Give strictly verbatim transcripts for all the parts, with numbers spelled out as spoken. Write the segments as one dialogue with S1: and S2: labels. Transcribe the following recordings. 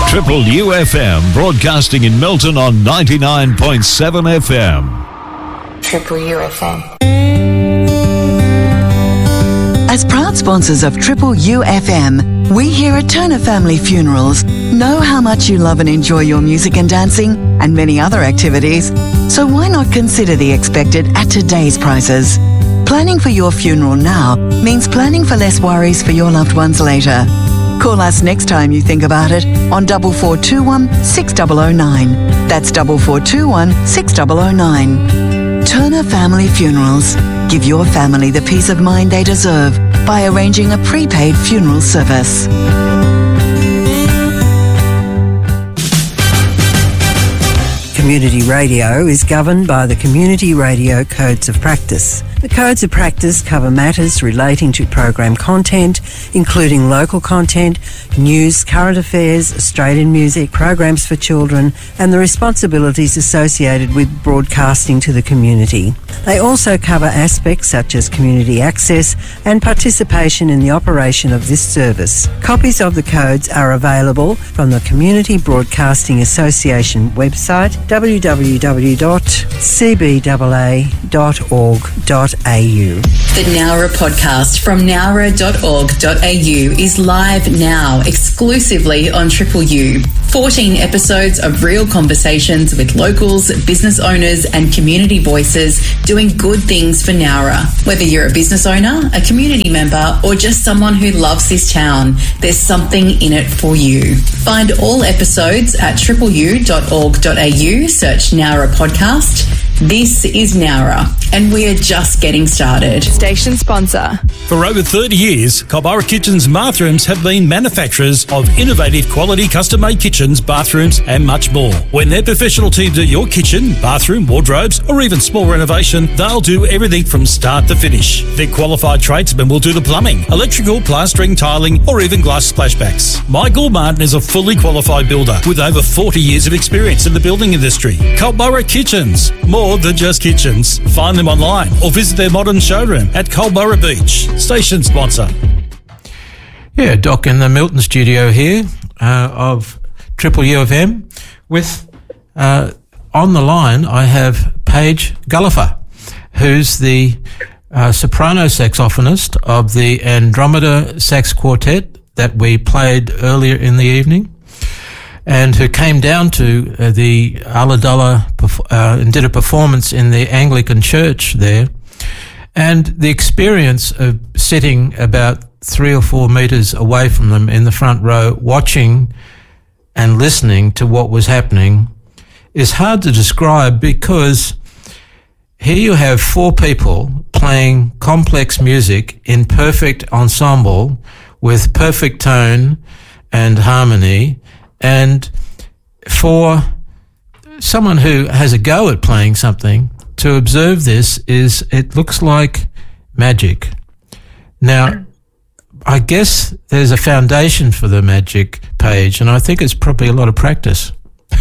S1: Triple U F M, broadcasting in Milton on ninety-nine point seven F M.
S2: Triple U F M.
S3: As proud sponsors of Triple U F M, we here at Turner Family Funerals know how much you love and enjoy your music and dancing and many other activities, so why not consider the expected at today's prices? Planning for your funeral now means planning for less worries for your loved ones later. Call us next time you think about it on double four two one six zero zero nine. That's double four two one six zero zero nine. Turner Family Funerals. Give your family the peace of mind they deserve by arranging a prepaid funeral service.
S4: Community radio is governed by the Community Radio Codes of Practice. The Codes of Practice cover matters relating to program content, including local content, news, current affairs, Australian music, programs for children, and the responsibilities associated with broadcasting to the community. They also cover aspects such as community access and participation in the operation of this service. Copies of the codes are available from the Community Broadcasting Association website, w w w dot c b a a dot org dot a u.
S5: The Nowra podcast from nowra dot org dot a u is live now exclusively on Triple U. fourteen episodes of real conversations with locals, business owners and community voices doing good things for Nowra. Whether you're a business owner, a community member or just someone who loves this town, there's something in it for you. Find all episodes at triple u dot org dot a u, search Nowra podcast. This is Nowra, and we're just getting started.
S6: Station sponsor.
S7: For over thirty years, Culburra Kitchens and Bathrooms have been manufacturers of innovative quality custom-made kitchens, bathrooms and much more. When their professional team do your kitchen, bathroom, wardrobes or even small renovation, they'll do everything from start to finish. Their qualified tradesmen will do the plumbing, electrical, plastering, tiling or even glass splashbacks. Michael Martin is a fully qualified builder with over forty years of experience in the building industry. Culburra Kitchens, more than just kitchens. Find them online or visit their modern showroom at Culburra Beach. Station sponsor.
S8: Yeah, Doc in the Milton studio here uh, of Triple U F M with uh, on the line I have Paige Gullifer, who's the uh, soprano saxophonist of the Andromeda Sax Quartet that we played earlier in the evening, and who came down to uh, the Ulladulla uh, and did a performance in the Anglican church there. And the experience of sitting about three or four metres away from them in the front row, watching and listening to what was happening, is hard to describe, because here you have four people playing complex music in perfect ensemble with perfect tone and harmony. And for someone who has a go at playing something, to observe this is, it looks like magic. Now, I guess there's a foundation for the magic, Paige, and I think it's probably a lot of practice.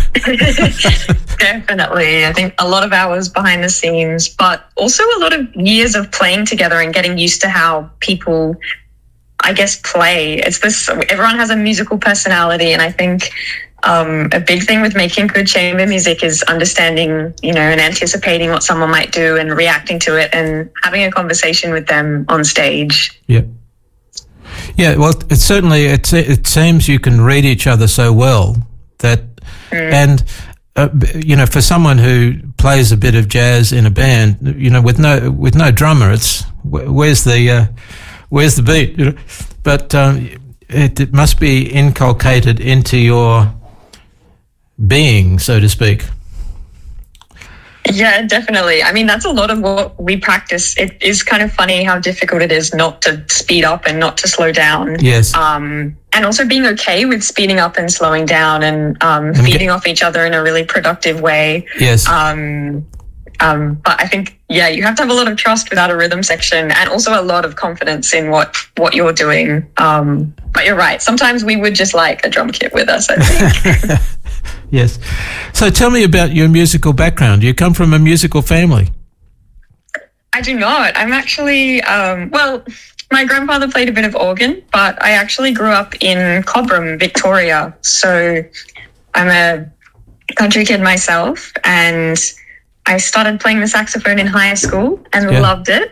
S9: Definitely. I think a lot of hours behind the scenes, but also a lot of years of playing together and getting used to how people, I guess, play. It's this, everyone has a musical personality, and I think um, a big thing with making good chamber music is understanding, you know, and anticipating what someone might do and reacting to it and having a conversation with them on stage.
S8: Yeah. Yeah, well, it certainly, it, it seems you can read each other so well that, mm. and, uh, you know, for someone who plays a bit of jazz in a band, you know, with no, with no drummer, it's, where's the, uh, where's the beat? You know? But um, it, it must be inculcated into your being, so to speak.
S9: Yeah, definitely. I mean, that's a lot of what we practice. It is kind of funny how difficult it is not to speed up and not to slow down.
S8: Yes.
S9: Um, and also being okay with speeding up and slowing down and um,
S8: and
S9: feeding
S8: get-
S9: off each other in a really productive way.
S8: Yes.
S9: Um, um, but I think, yeah, you have to have a lot of trust without a rhythm section, and also a lot of confidence in what, what you're doing. Um, but you're right. Sometimes we would just like a drum kit with us, I think.
S8: Yes. So tell me about your musical background. You come from a musical family.
S9: I do not. I'm actually, um, well, my grandfather played a bit of organ, but I actually grew up in Cobram, Victoria. So I'm a country kid myself, and I started playing the saxophone in high school and yeah. loved it.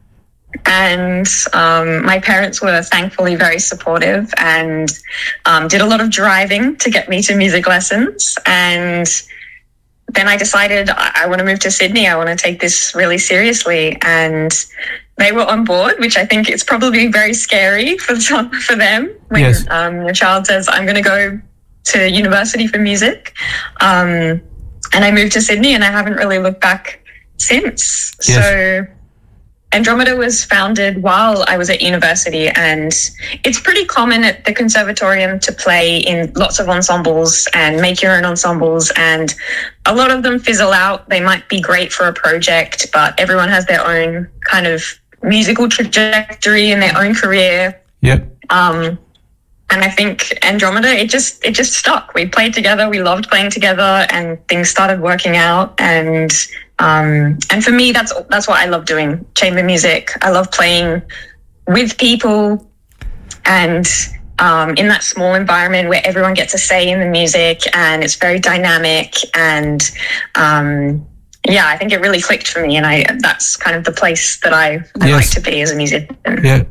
S9: And um, my parents were thankfully very supportive and um, did a lot of driving to get me to music lessons. And then I decided I, I want to move to Sydney. I want to take this really seriously. And they were on board, which I think is probably very scary for some, for them when yes. um, your child says, I'm going to go to university for music. Um, and I moved to Sydney and I haven't really looked back since. Yes. So Andromeda was founded while I was at university, and it's pretty common at the conservatorium to play in lots of ensembles and make your own ensembles, and a lot of them fizzle out. They might be great for a project, but everyone has their own kind of musical trajectory and their own career.
S8: Yep.
S9: Um, and I think Andromeda, it just it just stuck. We played together, we loved playing together, and things started working out. And um, and for me, that's that's what I love doing, chamber music. I love playing with people and um, in that small environment where everyone gets a say in the music and it's very dynamic. And um, yeah, I think it really clicked for me, and I that's kind of the place that I, I yes. like to be as a musician.
S8: Yeah.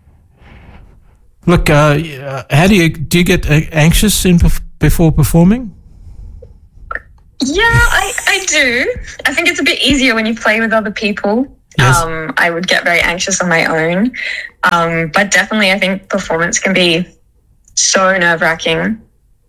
S8: Look, uh, how do you do? You get anxious in before performing?
S9: Yeah, I, I do. I think it's a bit easier when you play with other people. Yes. Um, I would get very anxious on my own, um, but definitely, I think performance can be so nerve-wracking.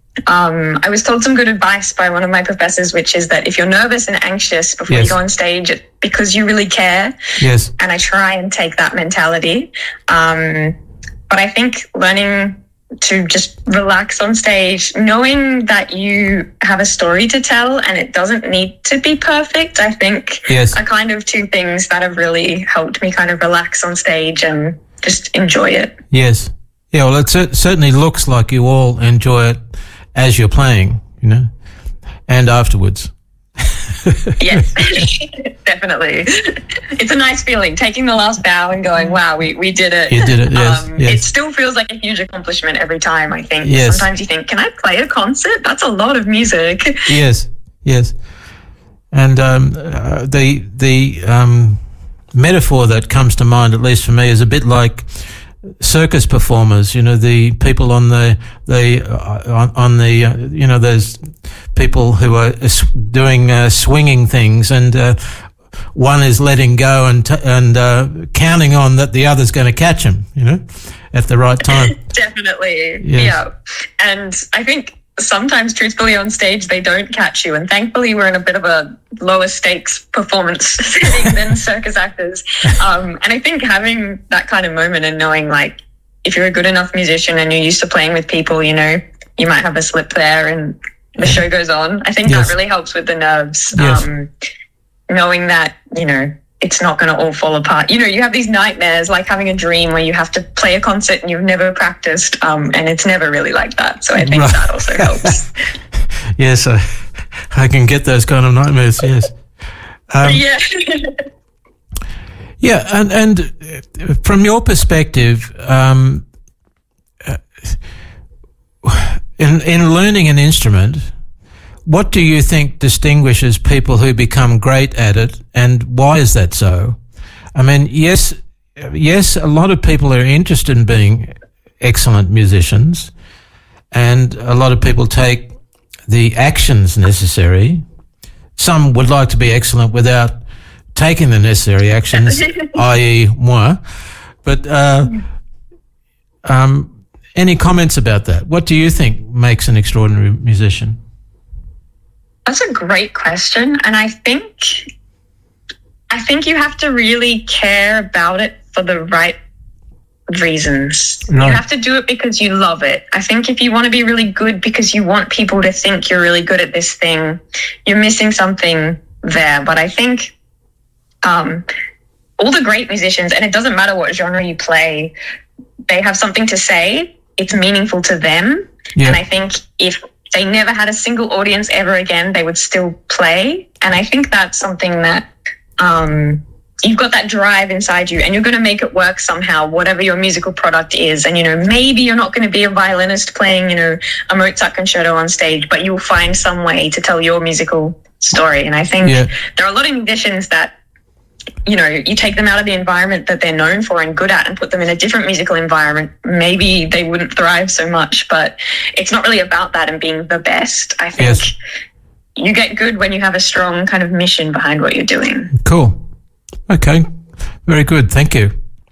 S9: Um, I was told some good advice by one of my professors, which is that if you're nervous and anxious before yes. you go on stage, it's because you really care.
S8: Yes.
S9: And I try and take that mentality. Um, But I think learning to just relax on stage, knowing that you have a story to tell and it doesn't need to be perfect, I think
S8: yes.
S9: are kind of two things that have really helped me kind of relax on stage and just enjoy it.
S8: Yes. Yeah, well, it certainly looks like you all enjoy it as you're playing, you know, and afterwards.
S9: Yes, definitely. It's a nice feeling, taking the last bow and going, wow, we, we did it.
S8: You did it, yes,
S9: um,
S8: yes.
S9: It still feels like a huge accomplishment every time, I think.
S8: Yes.
S9: Sometimes you think, can I play a concert? That's a lot of music.
S8: Yes, yes. And um, uh, the, the um, metaphor that comes to mind, at least for me, is a bit like circus performers, you know, the people on the the uh, on, on the uh, you know, those people who are doing uh, swinging things, and uh, one is letting go and t- and uh, counting on that the other's going to catch him, you know, at the right time.
S9: Definitely,
S8: yes.
S9: Yeah. And I think sometimes, truthfully, on stage they don't catch you, and thankfully we're in a bit of a lower stakes performance setting than circus actors. Um, and I think having that kind of moment and knowing, like, if you're a good enough musician and you're used to playing with people, you know, you might have a slip there and the show goes on. I think yes. that really helps with the nerves.
S8: Yes.
S9: Um, knowing that, you know, it's not going to all fall apart. You know, you have these nightmares, like having a dream where you have to play a concert and you've never practiced, um, and it's never really like that. So I think right. that also helps.
S8: Yes, I, I can get those kind of nightmares, yes. Um,
S9: yeah.
S8: yeah, and, and from your perspective, um, in, in learning an instrument, what do you think distinguishes people who become great at it, and why is that so? I mean, yes, yes, a lot of people are interested in being excellent musicians, and a lot of people take the actions necessary. Some would like to be excellent without taking the necessary actions, that is moi. But uh, um, any comments about that? What do you think makes an extraordinary musician?
S9: That's a great question, and I think I think you have to really care about it for the right reasons. Right. You have to do it because you love it. I think if you want to be really good because you want people to think you're really good at this thing, you're missing something there. But I think um, all the great musicians, and it doesn't matter what genre you play, they have something to say. It's meaningful to them. Yeah. And I think if they never had a single audience ever again, they would still play. And I think that's something that um, you've got that drive inside you and you're going to make it work somehow, whatever your musical product is. And, you know, maybe you're not going to be a violinist playing, you know, a Mozart concerto on stage, but you'll find some way to tell your musical story. And I think yeah. there are a lot of musicians that, you know, you take them out of the environment that they're known for and good at and put them in a different musical environment, maybe they wouldn't thrive so much. But it's not really about that and being the best. I think yes. you get good when you have a strong kind of mission behind what you're doing.
S8: Cool. Okay. Very good. Thank you.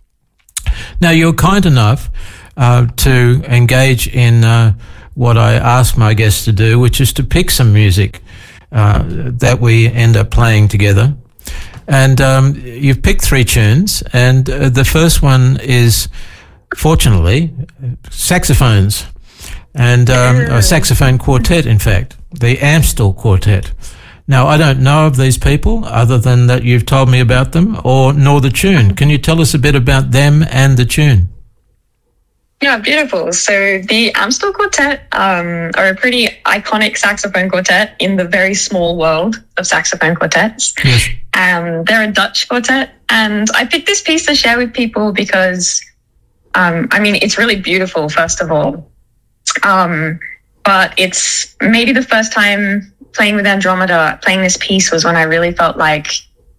S8: Now, you're kind enough uh, to engage in uh, what I ask my guests to do, which is to pick some music uh, that we end up playing together. And um, you've picked three tunes, and uh, the first one is, fortunately, saxophones, and um, a saxophone quartet, in fact, the Amstel Quartet. Now, I don't know of these people other than that you've told me about them, or nor the tune. Can you tell us a bit about them and the tune?
S9: Yeah, beautiful. So the Amstel Quartet um, are a pretty iconic saxophone quartet in the very small world of saxophone quartets.
S8: Yes.
S9: Um, they're a Dutch quartet, and I picked this piece to share with people because, um, I mean, it's really beautiful, first of all, um, but it's maybe the first time playing with Andromeda, playing this piece was when I really felt like,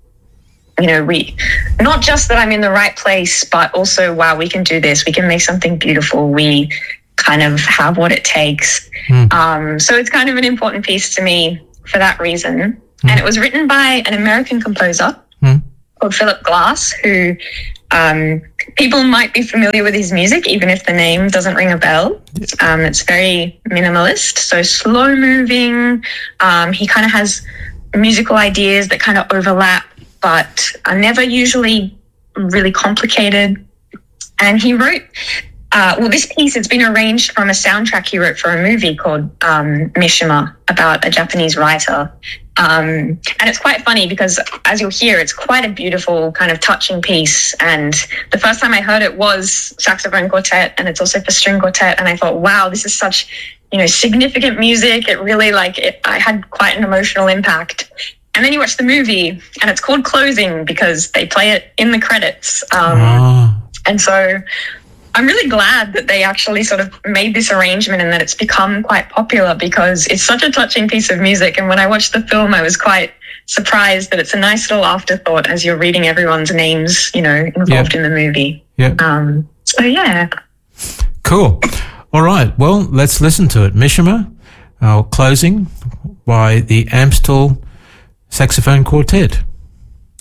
S9: you know, we, not just that I'm in the right place, but also, wow, we can do this. We can make something beautiful. We kind of have what it takes. Mm. Um, so it's kind of an important piece to me for that reason. Mm. And it was written by an American composer mm. called Philip Glass, who um, people might be familiar with his music, even if the name doesn't ring a bell. Um, it's very minimalist, so slow moving. Um, he kind of has musical ideas that kind of overlap, but are never usually really complicated. And he wrote, uh, well, this piece, it's been arranged from a soundtrack he wrote for a movie called um, Mishima, about a Japanese writer. Um, and it's quite funny because, as you'll hear, it's quite a beautiful kind of touching piece. And the first time I heard it was saxophone quartet, and it's also for string quartet. And I thought, wow, this is such, you know, significant music. It really, like, it, I had quite an emotional impact. And then you watch the movie, and it's called Closing because they play it in the credits. Um, oh. And so I'm really glad that they actually sort of made this arrangement and that it's become quite popular because it's such a touching piece of music. And when I watched the film, I was quite surprised that it's a nice little afterthought as you're reading everyone's names, you know, involved
S8: yeah.
S9: in the movie.
S8: Yeah.
S9: Um, so, yeah.
S8: Cool. All right. Well, let's listen to it. Mishima, uh, Closing by the Amstel Saxophone Quartet.